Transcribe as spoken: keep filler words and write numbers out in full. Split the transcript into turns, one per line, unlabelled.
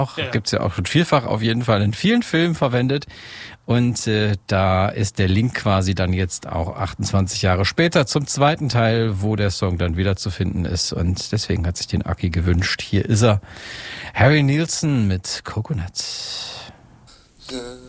auch, ja. Gibt's ja auch schon vielfach auf jeden Fall in vielen Filmen verwendet. Und äh, da ist der Link quasi dann jetzt auch achtundzwanzig Jahre später zum zweiten Teil, wo der Song dann wieder zu finden ist. Und deswegen hat sich den Aki gewünscht. Hier ist er. Harry Nilsson mit Coconut.
Yeah.